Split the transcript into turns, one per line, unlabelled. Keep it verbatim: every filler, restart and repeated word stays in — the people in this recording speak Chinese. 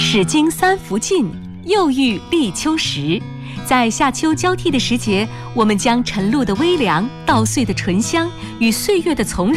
始经三伏尽，又遇立秋时。在夏秋交替的时节，我们将晨露的微凉、稻穗的醇香与岁月的从容